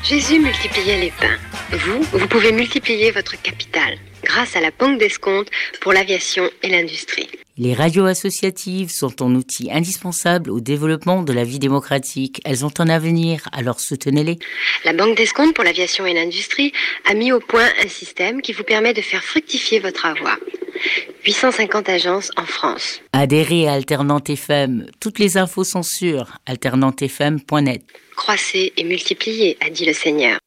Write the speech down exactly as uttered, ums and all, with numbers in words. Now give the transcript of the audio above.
Jésus multipliait les pains. Vous, vous pouvez multiplier votre capital grâce à la banque d'escompte pour l'aviation et l'industrie. Les radios associatives sont un outil indispensable au développement de la vie démocratique. Elles ont un avenir, alors soutenez-les. La banque d'escompte pour l'aviation et l'industrie a mis au point un système qui vous permet de faire fructifier votre avoir. huit cent cinquante agences en France. Adhérez à Alternante F M. Toutes les infos sont sur alternante f m point net. Croissez et multipliez, a dit le Seigneur.